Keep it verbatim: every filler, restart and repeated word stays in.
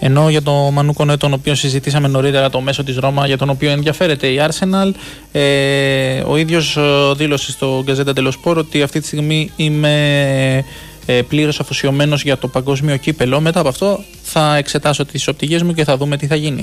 Ενώ για τον Μανού Κονέ, τον οποίο συζητήσαμε νωρίτερα, το μέσο της Ρώμα, για τον οποίο ενδιαφέρεται η Arsenal, ε, ο ίδιος δήλωσε στο Gazzetta dello Sport ότι αυτή τη στιγμή είμαι ε, πλήρως αφοσιωμένος για το παγκόσμιο κύπελο. Μετά από αυτό θα εξετάσω τις οπτικές μου και θα δούμε τι θα γίνει.